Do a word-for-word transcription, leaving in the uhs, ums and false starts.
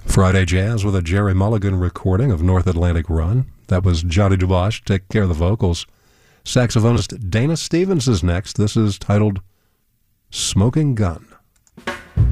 Friday Jazz with a Jerry Mulligan recording of North Atlantic Run. That was Johnny Dubois. Take care of the vocals. Saxophonist Dana Stevens is next. This is titled Smoking Gun.